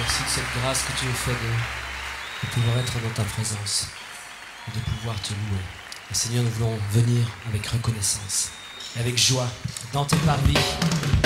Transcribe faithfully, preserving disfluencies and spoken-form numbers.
Merci de cette grâce que tu nous fais de, de pouvoir être dans ta présence et de pouvoir te louer. Et Seigneur, nous voulons venir avec reconnaissance et avec joie dans tes parvis.